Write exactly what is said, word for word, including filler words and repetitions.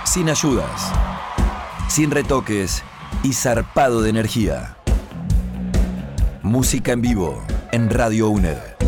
sin ayudas, sin retoques y zarpado de energía. Música en vivo en Radio U N E D.